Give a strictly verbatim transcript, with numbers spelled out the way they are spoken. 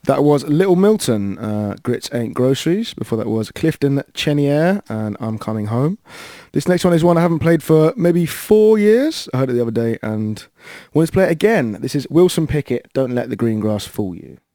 That was Little Milton, uh, Grits Ain't Groceries. Before that was Clifton Chenier, and I'm Coming Home. This next one is one I haven't played for maybe four years. I heard it the other day and wanted to play it again. This is Wilson Pickett, Don't Let the Green Grass Fool You.